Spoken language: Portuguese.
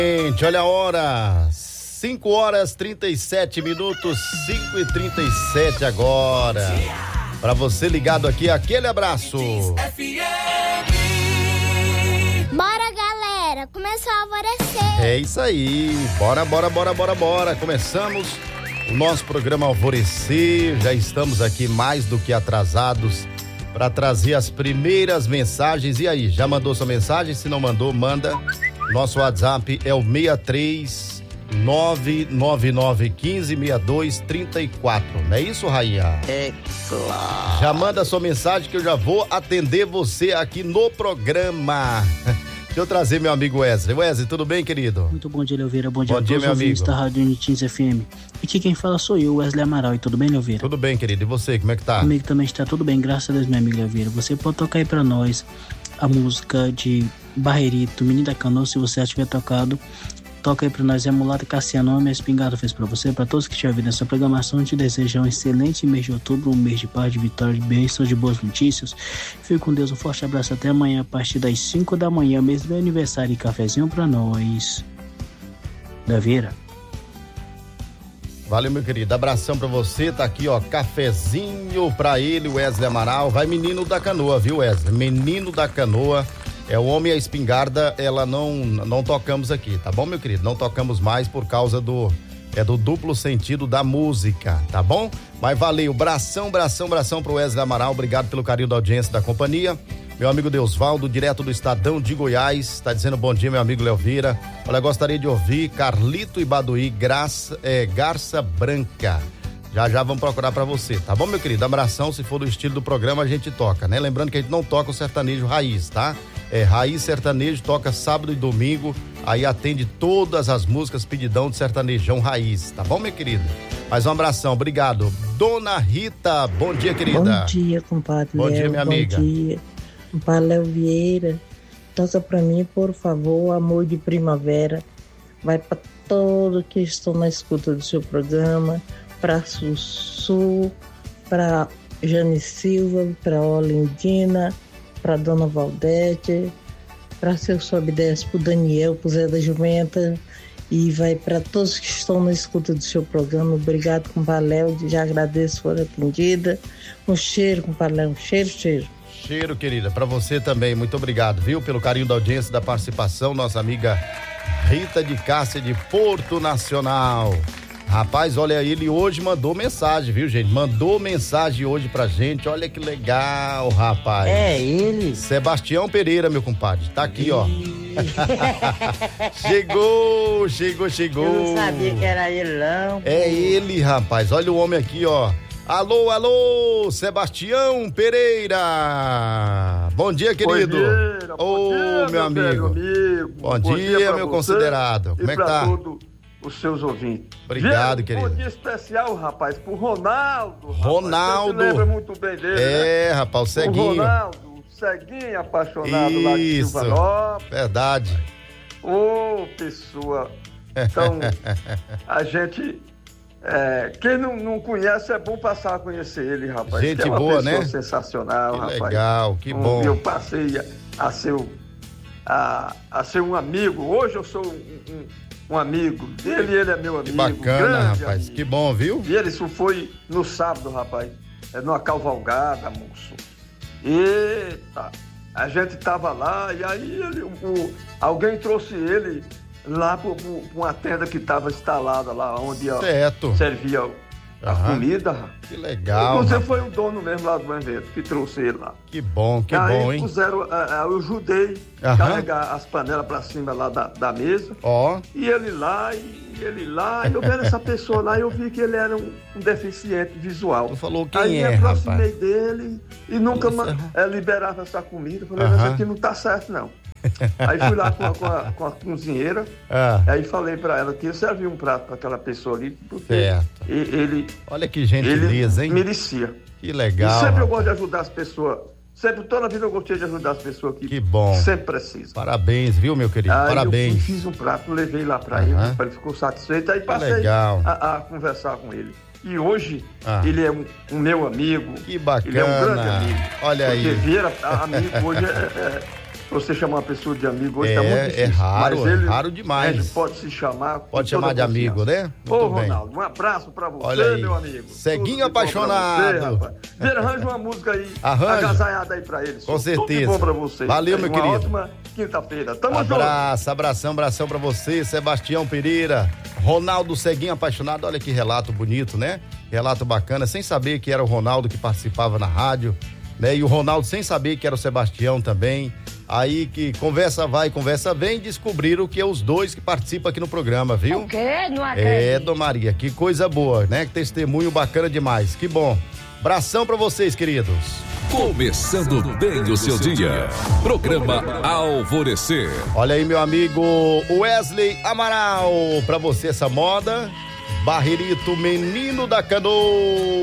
Gente, olha a hora, 5h37, 5h37 agora. Pra você ligado aqui, aquele abraço. Bora, galera, começou a alvorecer. É isso aí, bora. Começamos o nosso programa Alvorecer, já estamos aqui mais do que atrasados para trazer as primeiras mensagens. E aí, já mandou sua mensagem? Se não mandou, manda. Nosso WhatsApp é o 63999156234. Não é isso, Rainha? É claro. Já manda sua mensagem que eu já vou atender você aqui no programa. Deixa eu trazer meu amigo Wesley. Wesley, tudo bem, querido? Muito bom dia, Leoveira. Bom dia a dia, todos os ouvintes da Rádio Unitins FM. Aqui quem fala sou eu, Wesley Amaral. E tudo bem, Leoveira? Tudo bem, querido. E você, como é que tá? Comigo também está tudo bem, graças a Deus, meu amigo Leoveira. Você pode tocar aí pra nós a música de Barreirito, Menino da Canoa, se você já tiver tocado. Toca aí pra nós, é Mulata Cassiano, minha espingarda fez pra você, pra todos que estiverem ouvindo essa programação, te desejo um excelente mês de outubro, um mês de paz, de vitória, de bênçãos, de boas notícias. Fique com Deus, um forte abraço, até amanhã, a partir das 5 da manhã, mês do meu aniversário, e cafezinho pra nós. Leoveira. Valeu, meu querido, abração pra você, tá aqui, ó, cafezinho pra ele, Wesley Amaral, vai Menino da Canoa, viu, Wesley? Menino da Canoa. É o homem e a espingarda, ela não tocamos aqui, tá bom, meu querido? Não tocamos mais por causa do duplo sentido da música, tá bom? Mas valeu, bração pro Wesley Amaral, obrigado pelo carinho da audiência da companhia. Meu amigo Deusvaldo, direto do Estadão de Goiás, tá dizendo bom dia, meu amigo Leoveira. Olha, gostaria de ouvir Carlito e Baduí, Garça Branca. Já vamos procurar pra você, tá bom, meu querido? Abração, se for do estilo do programa, a gente toca, né? Lembrando que a gente não toca o sertanejo raiz, tá? Raiz Sertanejo, toca sábado e domingo, aí atende todas as músicas pedidão de sertanejão raiz, tá bom, meu querido? Mais um abração, obrigado. Dona Rita, bom dia, querida. Bom dia, compadre Bom Léo, dia, minha amiga. Bom dia, compadre Léo Vieira. Toca pra mim, por favor, Amor de Primavera. Vai pra todos que estão na escuta do seu programa, pra Sussu, pra Jane Silva, pra Olindina, para Dona Valdete, para seu Sobe 10, para o Daniel, para o Zé da Jumenta, e vai para todos que estão na escuta do seu programa. Obrigado, compadre Léo, já agradeço por atendida. Um cheiro, compadre Léo, um cheiro. Cheiro, querida, para você também, muito obrigado, viu, pelo carinho da audiência, da participação, nossa amiga Rita de Cássia de Porto Nacional. Rapaz, olha, ele hoje mandou mensagem, viu, gente? Mandou mensagem hoje pra gente, olha que legal, rapaz. É ele? Sebastião Pereira, meu compadre, tá aqui, ó. Chegou. Eu não sabia que era ele, não. É ele, rapaz, olha o homem aqui, ó. Alô, Sebastião Pereira. Bom dia, querido. Bom dia, meu amigo. Bom dia, meu considerado. Como é que tá? Os seus ouvintes. Obrigado, querido. Um dia especial, rapaz, pro Ronaldo. Ronaldo. Você lembra muito bem dele, né? Rapaz, o ceguinho. O Ronaldo, ceguinho apaixonado lá de Silvanópolis. Verdade. Ô, pessoa. Então, a gente... quem não conhece, é bom passar a conhecer ele, rapaz. Gente é uma boa, pessoa né? sensacional, que rapaz. Legal, que bom. Eu passei a ser um amigo. Hoje eu sou um amigo dele, ele é meu amigo. Que bacana, rapaz, amigo. que bom, viu? E isso foi no sábado, rapaz, numa cavalgada, moço. Eita, a gente tava lá e aí alguém trouxe ele lá pra uma tenda que tava instalada lá, onde servia a comida. Que legal. Inclusive foi o dono mesmo lá do evento que trouxe ele lá. Que bom, aí hein? Puseram, eu ajudei a carregar as panelas pra cima lá da mesa. E ele lá, e eu vendo essa pessoa lá, eu vi que ele era um deficiente visual. Tu falou quem aí é, eu aproximei rapaz? dele e nunca liberava essa comida. Falei, mas aqui não tá certo, não. Aí fui lá com a cozinheira, aí falei pra ela que eu servi um prato pra aquela pessoa ali, porque ele... Olha que gentileza, hein? merecia. Que legal. E sempre eu gosto de ajudar as pessoas. Sempre, toda a vida eu gostei de ajudar as pessoas que sempre precisam. Parabéns, viu, meu querido? Aí parabéns. Eu fiz um prato, levei lá pra ele ficou satisfeito. Aí passei a conversar com ele. E hoje ele é um meu amigo. Que bacana. Ele é um grande amigo. Olha porque aí. Vieira, amigo hoje você chamar uma pessoa de amigo hoje tá muito difícil. É raro, mas ele, raro demais. A gente pode se chamar. Pode chamar de amigo, né? Ô, Ronaldo, um abraço pra você, olha aí, meu amigo. Ceguinho apaixonado. Vieira, arranja uma música aí, arranja. agasalhada aí pra eles. Com certeza. Tudo de bom pra você. Valeu, meu querido. Uma ótima quinta-feira. Tamo junto. Abração pra você, Sebastião Pereira. Ronaldo Ceguinho apaixonado, olha que relato bonito, né? Relato bacana, sem saber que era o Ronaldo que participava na rádio, né? E o Ronaldo sem saber que era o Sebastião também. Aí que conversa vai, conversa vem, descobriram que é os dois que participam aqui no programa, viu? O quê? Não acredito. Dona Maria, que coisa boa, né? Que testemunho bacana demais, que bom. Abração pra vocês, queridos. Começando bem o seu dia. Programa Alvorecer. Olha aí, meu amigo Wesley Amaral, pra você essa moda. Barreirito, menino da Canoa.